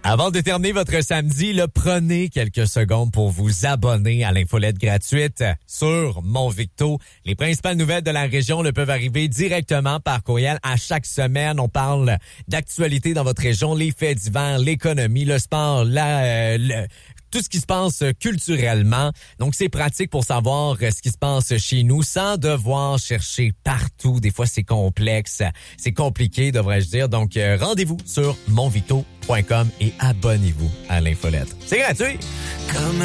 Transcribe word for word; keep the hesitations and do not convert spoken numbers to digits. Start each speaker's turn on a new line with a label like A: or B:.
A: Avant de terminer votre samedi, là, prenez quelques secondes pour vous abonner à l'infolette gratuite sur Mon Victo. Les principales nouvelles de la région le peuvent arriver directement par courriel à chaque semaine. On parle d'actualité dans votre région, les faits divers, l'économie, le sport, la, euh, le, tout ce qui se passe culturellement. Donc, c'est pratique pour savoir ce qui se passe chez nous sans devoir chercher partout. Des fois, c'est complexe, c'est compliqué, devrais-je dire. Donc, euh, rendez-vous sur mon victo point com et abonnez-vous à l'infolette. C'est gratuit!
B: Comme